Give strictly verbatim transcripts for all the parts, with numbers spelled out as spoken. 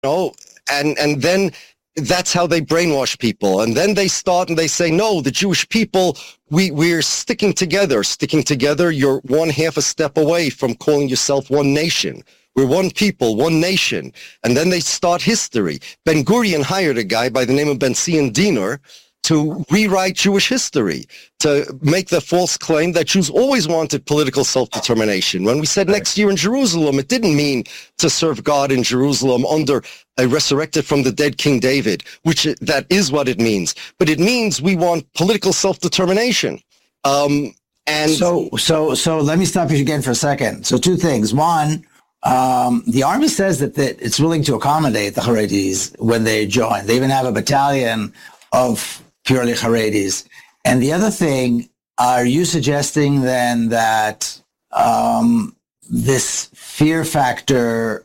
know, and and then that's how they brainwash people. And then they start and they say, no, the Jewish people, we, we're sticking together. Sticking together, you're one half a step away from calling yourself one nation. We're one people, one nation. And then they start history. Ben Gurion hired a guy by the name of Ben Zion Diener to rewrite Jewish history, to make the false claim that Jews always wanted political self-determination. When we said right. next year in Jerusalem, it didn't mean to serve God in Jerusalem under a resurrected from the dead King David, which it, that is what it means. But it means we want political self-determination. Um, and so, so, so let me stop you again for a second. So two things. One, um, the army says that, that it's willing to accommodate the Haredis when they join. They even have a battalion of purely Haredis. And the other thing, are you suggesting then that um, this fear factor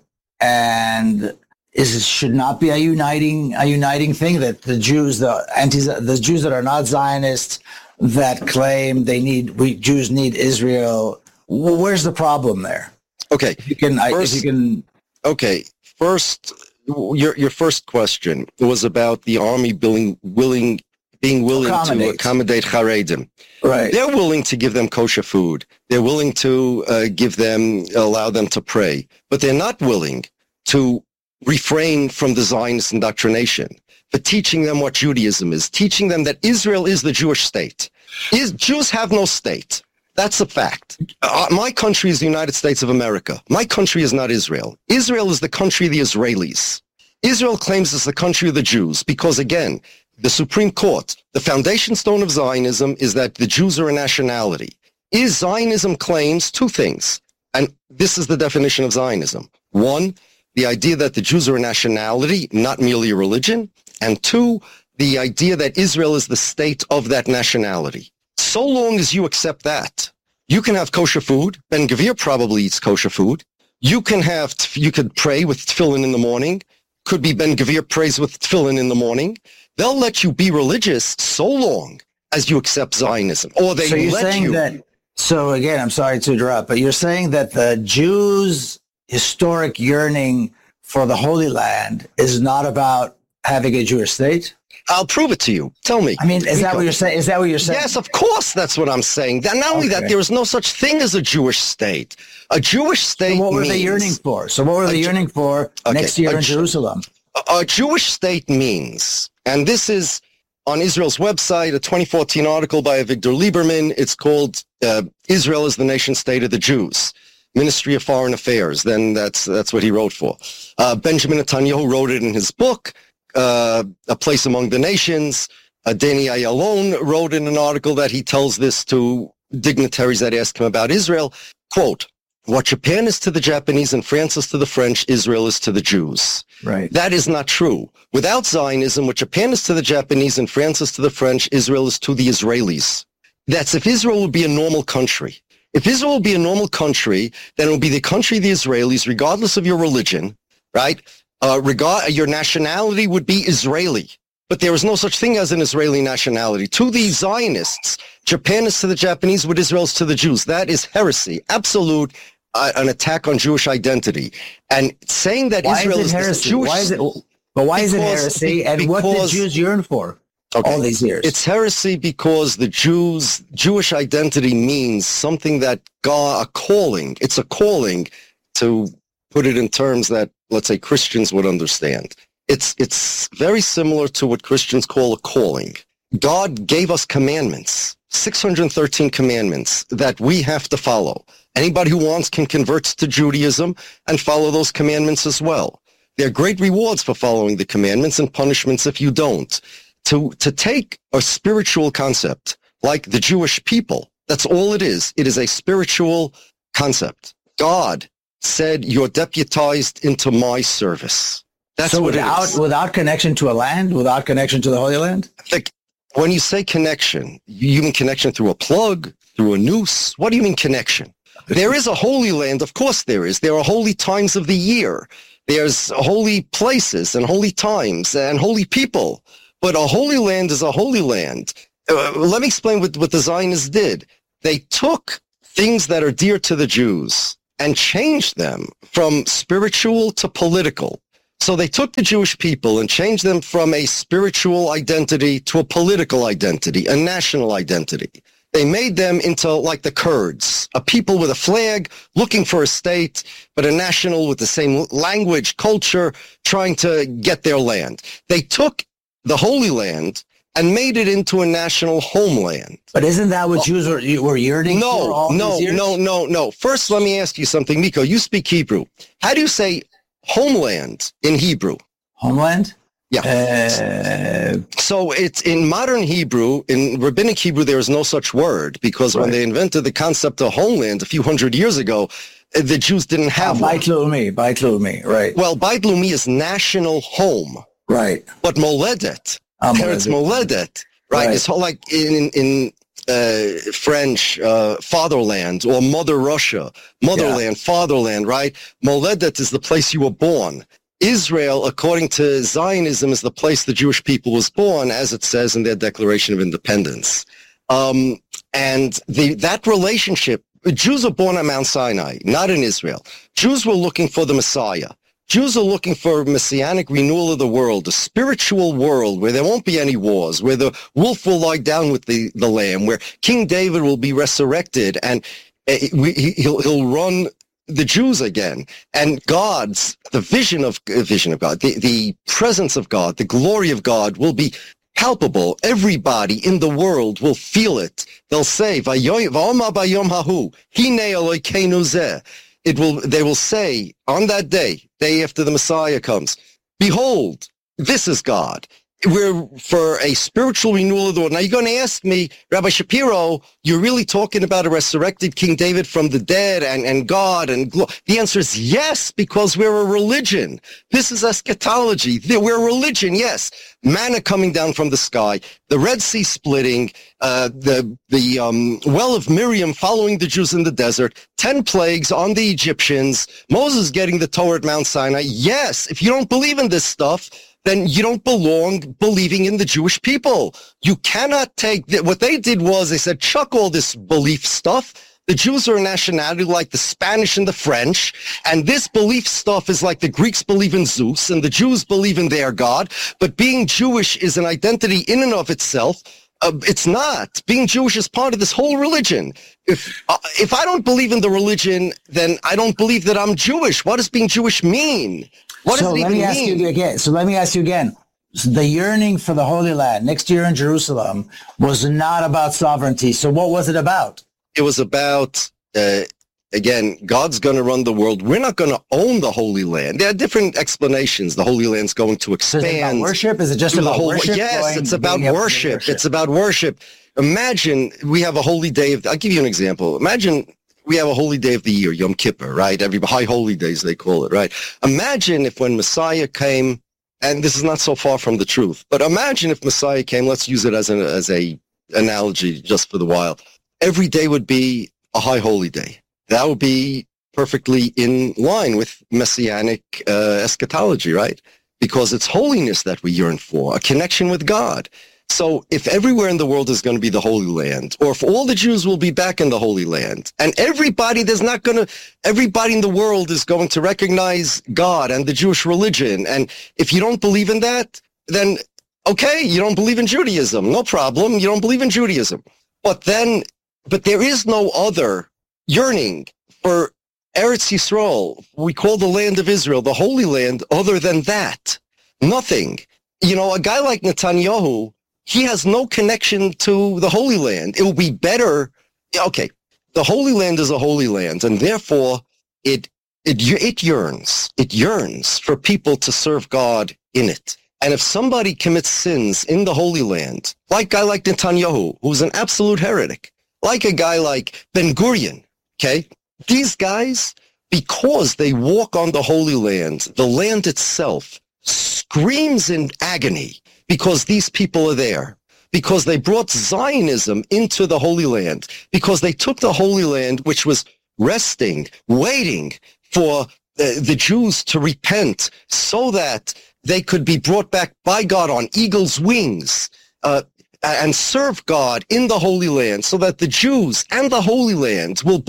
and is should not be a uniting a uniting thing, that the Jews, the anti the Jews that are not Zionists, that claim they need we Jews need Israel? Well, where's the problem there? Okay, if you can. First, if you can. Okay, first, your your first question was about the army being willing. being willing accommodate. to accommodate Haredim. Right. They're willing to give them kosher food. They're willing to uh, give them, allow them to pray. But they're not willing to refrain from the Zionist indoctrination, for teaching them what Judaism is, teaching them that Israel is the Jewish state. Is, Jews have no state. That's a fact. Uh, my country is the United States of America. My country is not Israel. Israel is the country of the Israelis. Israel claims it's the country of the Jews because, again, the Supreme Court, the foundation stone of Zionism is that the Jews are a nationality. Is Zionism claims two things, and this is the definition of Zionism. One, the idea that the Jews are a nationality, not merely a religion, and two, the idea that Israel is the state of that nationality. So long as you accept that, you can have kosher food. Ben Gvir probably eats kosher food. You can have, you could pray with tefillin in the morning. Could be Ben Gvir prays with tefillin in the morning. They'll let you be religious so long as you accept Zionism, or they so you're let saying you. That, so again, I'm sorry to interrupt, but you're saying that the Jews' historic yearning for the Holy Land is not about having a Jewish state? I'll prove it to you. Tell me. I mean, is that what you're saying? Is that what you're saying? Yes, of course, that's what I'm saying. Not only okay. that, there is no such thing as a Jewish state. A Jewish state. So what were means, they yearning for? So what were they yearning for okay, next year in Jerusalem? A, a Jewish state means, and this is on Israel's website, a twenty fourteen article by Avigdor Lieberman. It's called uh, "Israel is the Nation State of the Jews." Ministry of Foreign Affairs. Then that's that's what he wrote for. Uh, Benjamin Netanyahu wrote it in his book. Uh, A Place Among the Nations. Uh, Danny Ayalon wrote in an article that he tells this to dignitaries that ask him about Israel. Quote, what Japan is to the Japanese and France is to the French, Israel is to the Jews. Right. That is not true. Without Zionism, what Japan is to the Japanese and France is to the French, Israel is to the Israelis. That's if Israel would be a normal country. If Israel would be a normal country, then it would be the country of the Israelis, regardless of your religion, right? Uh, regard, your nationality would be Israeli, but there is no such thing as an Israeli nationality. To the Zionists, Japan is to the Japanese what Israel is to the Jews. That is heresy, absolute, uh, an attack on Jewish identity. And saying that why Israel is, it is heresy? Jewish... Why is it, but why because, is it heresy, and because, what did Jews yearn for okay, all these years? It's heresy because the Jews, Jewish identity means something that God, a calling, it's a calling to put it in terms that, let's say, Christians would understand. It's it's very similar to what Christians call a calling. God gave us commandments, six hundred thirteen commandments that we have to follow. Anybody who wants can convert to Judaism and follow those commandments as well. There are great rewards for following the commandments and punishments if you don't. To, to take a spiritual concept like the Jewish people, that's all it is. It is a spiritual concept. God said, you're deputized into my service. That's so what without, it is. Without connection to a land, without connection to the Holy Land? Like, when you say connection, you mean connection through a plug, through a noose? What do you mean connection? There is a holy land, of course there is. There are holy times of the year. There's holy places and holy times and holy people. But a holy land is a holy land. Uh, let me explain what, what the Zionists did. They took things that are dear to the Jews and changed them from spiritual to political. So they took the Jewish people and changed them from a spiritual identity to a political identity, a national identity. They made them into like the Kurds, a people with a flag looking for a state, but a national with the same language, culture, trying to get their land. They took the Holy Land and made it into a national homeland. But isn't that what Jews were, were yearning no, for all no, these years? No, no, no, no. First, let me ask you something. Miko, you speak Hebrew. How do you say homeland in Hebrew? Homeland? Yeah. Uh, so it's in modern Hebrew, in rabbinic Hebrew, there is no such word because right. when they invented the concept of homeland a few hundred years ago, the Jews didn't have oh, one. Beit Leumi, Beit Leumi, right. Well, Beit Leumi is national home. Right. But Moledet, um, Eretz Moledet, right, right. It's like in, in uh, French, uh, fatherland or mother Russia, motherland, yeah. fatherland, right? Moledet is the place you were born. Israel, according to Zionism, is the place the Jewish people was born, as it says in their Declaration of Independence. Um, and the, that relationship, Jews are born on Mount Sinai, not in Israel. Jews were looking for the Messiah. Jews are looking for messianic renewal of the world, a spiritual world where there won't be any wars, where the wolf will lie down with the, the lamb, where King David will be resurrected and uh, we, he'll, he'll run the Jews again, and God's, the vision of, uh, vision of God, the, the presence of God, the glory of God will be palpable. Everybody in the world will feel it. They'll say, V'oma bayom hahu, hine Elokeinu zeh. It will, they will say on that day, day after the Messiah comes, behold, this is God. We're for a spiritual renewal of the world. Now you're going to ask me, Rabbi Shapiro, you're really talking about a resurrected King David from the dead and, and God and glo-. The answer is yes, because we're a religion. This is eschatology. We're a religion, yes. Manna coming down from the sky, the Red Sea splitting, uh, the, the, um, well of Miriam following the Jews in the desert, ten plagues on the Egyptians, Moses getting the Torah at Mount Sinai. Yes, if you don't believe in this stuff, then you don't belong believing in the Jewish people. You cannot take, what they did was they said, chuck all this belief stuff. The Jews are a nationality like the Spanish and the French, and this belief stuff is like the Greeks believe in Zeus, and the Jews believe in their God, but being Jewish is an identity in and of itself. Uh, it's not. Being Jewish is part of this whole religion. If uh, if I don't believe in the religion, then I don't believe that I'm Jewish. What does being Jewish mean? What so does it let even me ask mean? you again. So let me ask you again. The yearning for the Holy Land next year in Jerusalem was not about sovereignty. So what was it about? It was about, uh, again, God's going to run the world. We're not going to own the Holy Land. There are different explanations. The Holy Land's going to expand. So is it about worship? Is it just about whole, worship? Yes, going, it's about worship. worship. It's about worship. Imagine we have a holy day of, I'll give you an example. Imagine we have a holy day of the year, Yom Kippur, right? Every high holy days, they call it, right? Imagine if when Messiah came, and this is not so far from the truth, but imagine if Messiah came, let's use it as an as a analogy just for the while. Every day would be a high holy day. That would be perfectly in line with messianic uh, eschatology, right? Because it's holiness that we yearn for, a connection with God. So if everywhere in the world is going to be the Holy Land, or if all the Jews will be back in the Holy Land, and everybody, there's not going to, everybody in the world is going to recognize God and the Jewish religion. And if you don't believe in that, then okay, you don't believe in Judaism. No problem. You don't believe in Judaism. But then, but there is no other yearning for Eretz Yisrael. We call the land of Israel, the Holy Land, other than that. Nothing. You know, a guy like Netanyahu, he has no connection to the Holy Land. It will be better. Okay, the Holy Land is a holy land, and therefore it it it yearns. It yearns for people to serve God in it. And if somebody commits sins in the Holy Land, like a guy like Netanyahu, who's an absolute heretic, like a guy like Ben Gurion, okay, these guys, because they walk on the Holy Land, the land itself screams in agony because these people are there, because they brought Zionism into the Holy Land, because they took the Holy Land, which was resting, waiting for uh, the Jews to repent so that they could be brought back by God on eagle's wings uh, and serve God in the Holy Land, so that the Jews and the Holy Land will both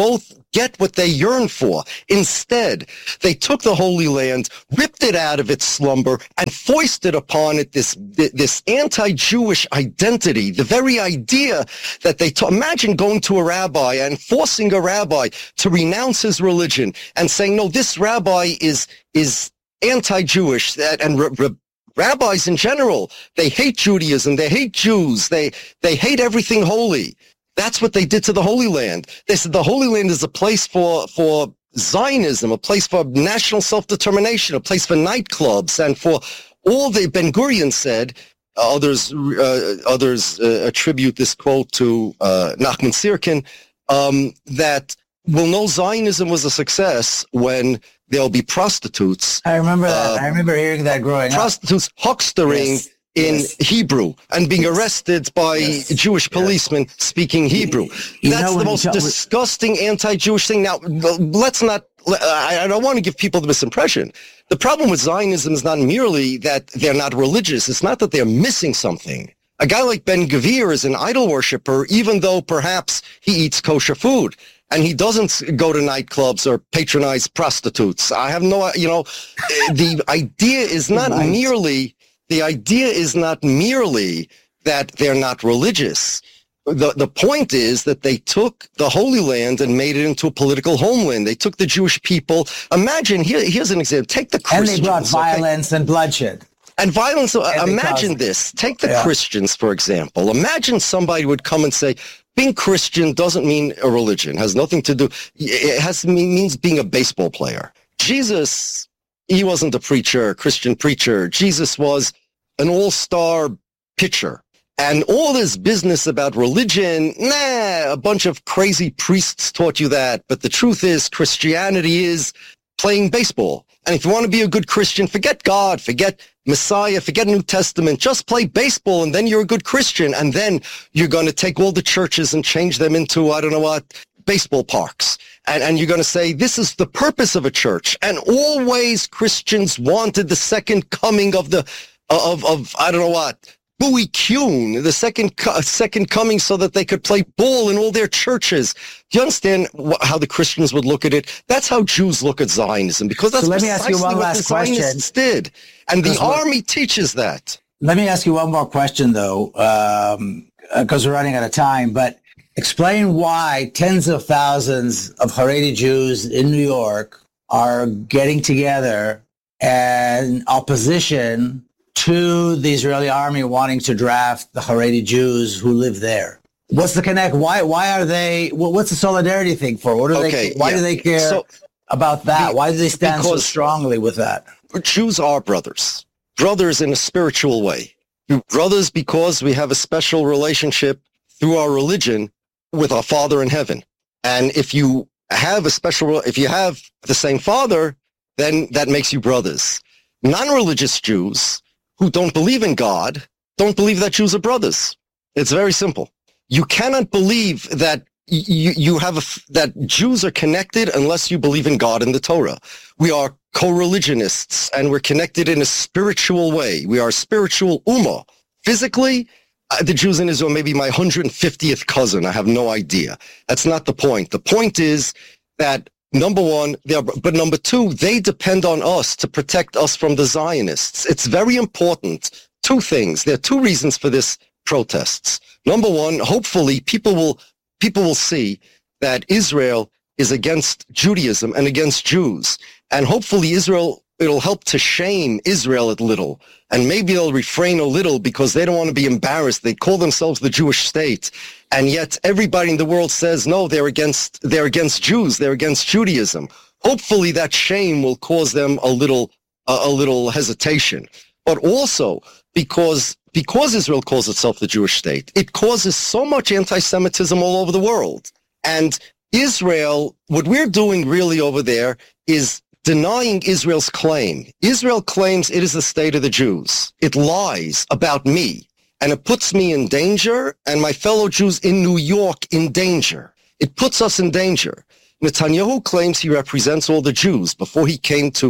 get what they yearn for. Instead, they took the Holy Land, ripped it out of its slumber, and foisted upon it this, this anti-Jewish identity, the very idea that they ta- imagine going to a rabbi and forcing a rabbi to renounce his religion and saying, no, this rabbi is, is anti-Jewish, that, and re- re- rabbis in general, they hate Judaism, they hate Jews, they, they hate everything holy. That's what they did to the Holy Land. They said the Holy Land is a place for, for Zionism, a place for national self-determination, a place for nightclubs, and for all the Ben Gurion said. Others, uh, others uh, attribute this quote to uh, Nachman Sirkin, um, that we'll know Zionism was a success when there'll be prostitutes. I remember that. Uh, I remember hearing that growing prostitutes up. Prostitutes huckstering yes. in yes. Hebrew and being arrested by yes. Jewish policemen yes. speaking Hebrew. You That's the most disgusting anti-Jewish thing. Now, let's not, I don't want to give people the misimpression. The problem with Zionism is not merely that they're not religious. It's not that they're missing something. A guy like Ben Gvir is an idol worshiper, even though perhaps he eats kosher food. And he doesn't go to nightclubs or patronize prostitutes. I have no, you know, the idea is not right. merely, the idea is not merely that they're not religious. The, the point is that they took the Holy Land and made it into a political homeland. They took the Jewish people. Imagine, here, here's an example. Take the Christians. And they brought violence okay? and bloodshed. And violence, and imagine this. Take the yeah. Christians, for example. Imagine somebody would come and say, being Christian doesn't mean a religion, has nothing to do, it has means being a baseball player. Jesus, he wasn't a preacher, a Christian preacher. Jesus was an all-star pitcher. And all this business about religion, nah, a bunch of crazy priests taught you that. But the truth is, Christianity is playing baseball. And if you want to be a good Christian, forget God, forget Messiah, forget New Testament, just play baseball and then you're a good Christian. And then you're going to take all the churches and change them into, I don't know what, baseball parks. And, and you're going to say, this is the purpose of a church. And always Christians wanted the second coming of the, of, of, I don't know what, Bowie Kuhn, the second second coming, so that they could play ball in all their churches. Do you understand wh- how the Christians would look at it? That's how Jews look at Zionism, because that's so let me precisely ask you one what last the Zionists question. did. And the what, army teaches that. Let me ask you one more question, though, um, because we're running out of time. But explain why tens of thousands of Haredi Jews in New York are getting together in opposition to the Israeli army wanting to draft the Haredi Jews who live there. What's the connect? Why Why are they, what's the solidarity thing for? What do okay, they, why yeah. do they care so, about that? Be, why do they stand so strongly with that? Jews are brothers. Brothers in a spiritual way. Brothers because we have a special relationship through our religion with our Father in heaven. And if you have a special, if you have the same Father, then that makes you brothers. Non-religious Jews who don't believe in God don't believe that Jews are brothers. It's very simple. You cannot believe that you, you have a, that Jews are connected unless you believe in God and the Torah. We are co-religionists and we're connected in a spiritual way. We are a spiritual ummah. Physically, uh, the Jews in Israel may be my one hundred fiftieth cousin. I have no idea. That's not the point. The point is that number one, they are, but number two, they depend on us to protect us from the Zionists. It's very important. Two things. There are two reasons for this protests. Number one, hopefully people will people will see that Israel is against Judaism and against Jews. And hopefully Israel, it'll help to shame Israel a little. And maybe they'll refrain a little because they don't want to be embarrassed. They call themselves the Jewish state. And yet everybody in the world says, no, they're against, they're against Jews. They're against Judaism. Hopefully that shame will cause them a little, uh, a little hesitation. But also because, because Israel calls itself the Jewish state, it causes so much anti-Semitism all over the world. And Israel, what we're doing really over there is denying Israel's claim. Israel claims it is the state of the Jews. It lies about me, and it puts me in danger and my fellow Jews in New York in danger. It puts us in danger. Netanyahu claims he represents all the Jews. Before he came to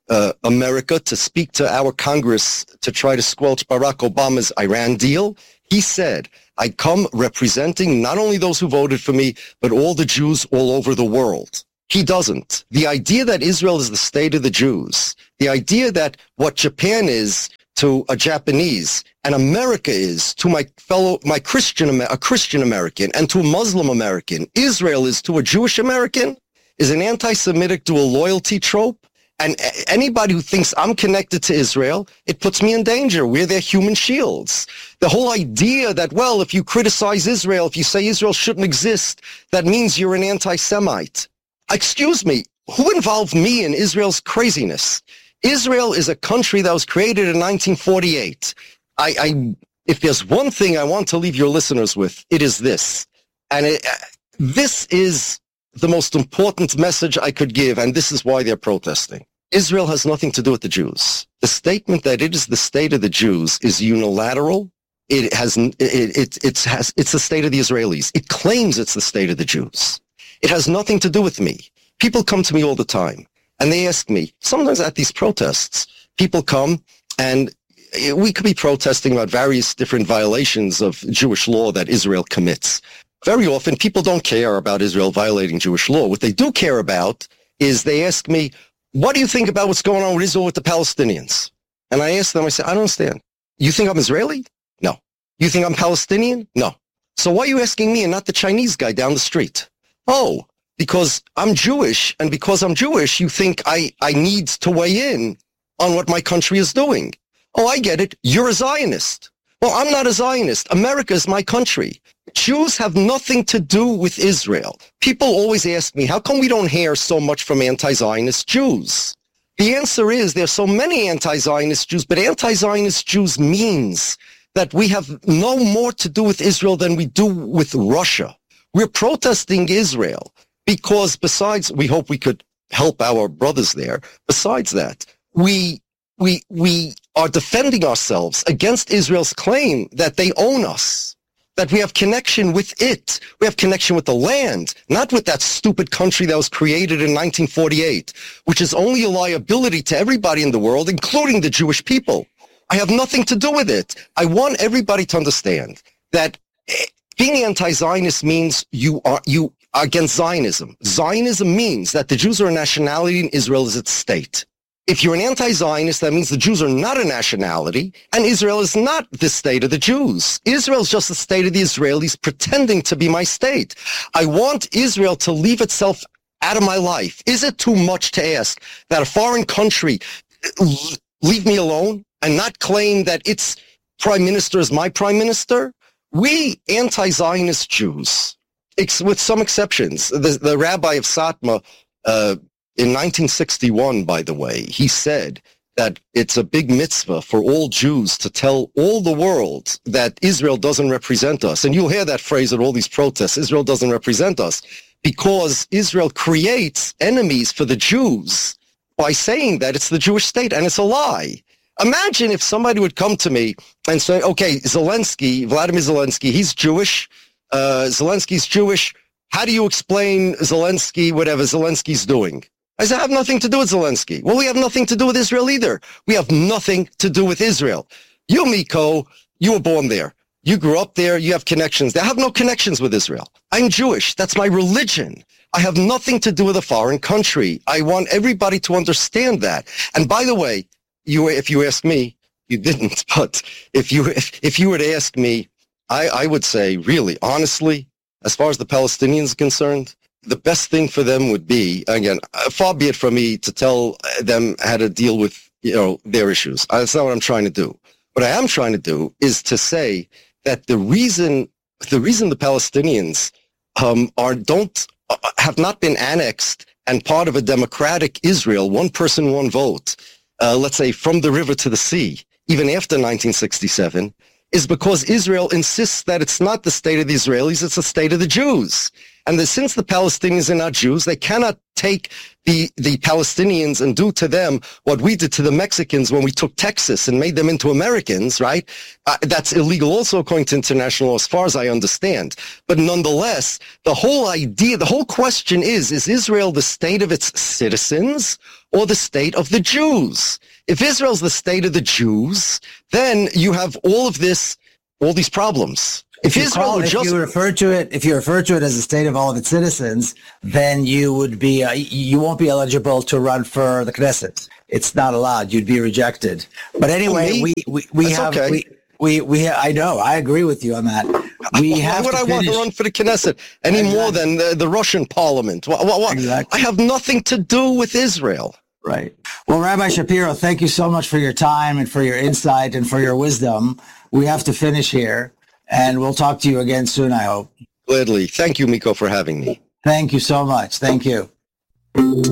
uh, America to speak to our Congress to try to squelch Barack Obama's Iran deal, he said, I come representing not only those who voted for me, but all the Jews all over the world. He doesn't. The idea that Israel is the state of the Jews, the idea that what Japan is to a Japanese and America is to my fellow, my Christian, a Christian American and to a Muslim American, Israel is to a Jewish American, is an anti-Semitic dual loyalty trope. And anybody who thinks I'm connected to Israel, it puts me in danger. We're their human shields. The whole idea that, well, if you criticize Israel, if you say Israel shouldn't exist, that means you're an anti-Semite. Excuse me, who involved me in Israel's craziness? Israel is a country that was created in nineteen forty-eight. I, I if there's one thing I want to leave your listeners with, it is this. And it, this is the most important message I could give, and this is why they're protesting. Israel has nothing to do with the Jews. The statement that it is the state of the Jews is unilateral. It has, it, it, it has, it's the state of the Israelis. It claims it's the state of the Jews. It has nothing to do with me. People come to me all the time, and they ask me, sometimes at these protests, people come, and we could be protesting about various different violations of Jewish law that Israel commits. Very often, people don't care about Israel violating Jewish law. What they do care about is they ask me, what do you think about what's going on with Israel with the Palestinians? And I ask them, I say, I don't understand. You think I'm Israeli? No. You think I'm Palestinian? No. So why are you asking me and not the Chinese guy down the street? Oh, because I'm Jewish, and because I'm Jewish, you think I, I need to weigh in on what my country is doing. Oh, I get it. You're a Zionist. Well, I'm not a Zionist. America is my country. Jews have nothing to do with Israel. People always ask me, how come we don't hear so much from anti-Zionist Jews? The answer is there's so many anti-Zionist Jews, but anti-Zionist Jews means that we have no more to do with Israel than we do with Russia. We're protesting Israel because besides, we hope we could help our brothers there. Besides that, we we we are defending ourselves against Israel's claim that they own us, that we have connection with it. We have connection with the land, not with that stupid country that was created in nineteen forty-eight, which is only a liability to everybody in the world, including the Jewish people. I have nothing to do with it. I want everybody to understand that being anti-Zionist means you are you are against Zionism. Zionism means that the Jews are a nationality and Israel is its state. If you're an anti-Zionist, that means the Jews are not a nationality, and Israel is not the state of the Jews. Israel is just the state of the Israelis pretending to be my state. I want Israel to leave itself out of my life. Is it too much to ask that a foreign country leave me alone and not claim that its prime minister is my prime minister? We anti-Zionist Jews, ex- with some exceptions, the, the rabbi of Satmar, uh, in nineteen sixty-one, by the way, he said that it's a big mitzvah for all Jews to tell all the world that Israel doesn't represent us. And you'll hear that phrase at all these protests, Israel doesn't represent us, because Israel creates enemies for the Jews by saying that it's the Jewish state, and it's a lie. Imagine if somebody would come to me and say, okay, Zelensky, Vladimir Zelensky, he's Jewish, uh, Zelensky's Jewish, how do you explain Zelensky, whatever Zelensky's doing? I said, I have nothing to do with Zelensky. Well, we have nothing to do with Israel either. We have nothing to do with Israel. You, Miko, you were born there. You grew up there. You have connections there. I have no connections with Israel. I'm Jewish. That's my religion. I have nothing to do with a foreign country. I want everybody to understand that. And by the way, you, if you ask me, you didn't, but if you, if, if you were to ask me, I, I would say, really, honestly, as far as the Palestinians are concerned, the best thing for them would be, again, far be it from me to tell them how to deal with, you know, their issues. That's not what I'm trying to do. What I am trying to do is to say that the reason, the reason the Palestinians um, are don't uh, have not been annexed and part of a democratic Israel, one person, one vote, uh, let's say from the river to the sea, even after nineteen sixty-seven, is because Israel insists that it's not the state of the Israelis, it's the state of the Jews. And that since the Palestinians are not Jews, they cannot take the, the Palestinians and do to them what we did to the Mexicans when we took Texas and made them into Americans, right? Uh, that's illegal also according to international law, as far as I understand. But nonetheless, the whole idea, the whole question is, is Israel the state of its citizens or the state of the Jews? If Israel's the state of the Jews, then you have all of this, all these problems. If, If you, Israel call, were if just you refer to it, if you refer to it as a state of all of its citizens, then you would be, uh, you won't be eligible to run for the Knesset. It's not allowed. You'd be rejected. But anyway, Me? we we, we That's have okay. we, we we ha- I know. I agree with you on that. We Why have would to I want finish. to run for the Knesset any Exactly. more than the, the Russian parliament? What, what, what? Exactly. I have nothing to do with Israel. Right. Well, Rabbi Shapiro, thank you so much for your time and for your insight and for your wisdom. We have to finish here, and we'll talk to you again soon, I hope. Gladly. Thank you, Miko, for having me. Thank you so much. Thank you.